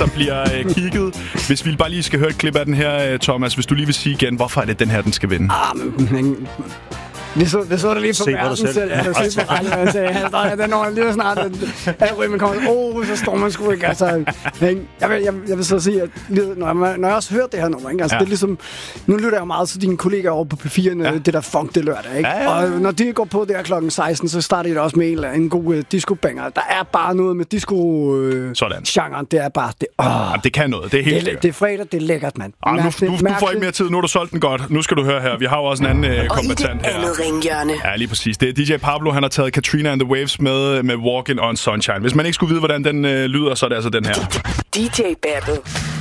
der bliver kigget. Hvis vi bare lige skal høre et klip af den her, Thomas, hvis du lige vil sige igen, hvorfor er det den her, den skal vinde? Vi så det lige på verden selv. Ja, det så på radio, sagde, den når lige snart, at rymen kommer, så står man sgu ikke. Altså, jeg vil så sige, at når jeg også hører det her nummer, ikke? Altså, det er ligesom, nu lytter jeg jo meget til dine kollegaer over på P4'erne, det der funk det lørdag, ikke? Ja. Og når de går på der klokken 16, så starter de også med en god disco-banger. Der er bare noget med disco-genren, det er bare det. Jamen, det kan noget, det er helt sikkert. Det er fredag, det er lækkert, mand. Nu får I ikke mere tid, nu har du solgt den godt. Nu skal du høre her, vi har jo også en anden kombatant her. Ja, lige præcis. Det er DJ Pablo, han har taget Katrina and the Waves med Walking on Sunshine. Hvis man ikke skulle vide, hvordan den lyder, så er det altså den her. DJ Battle.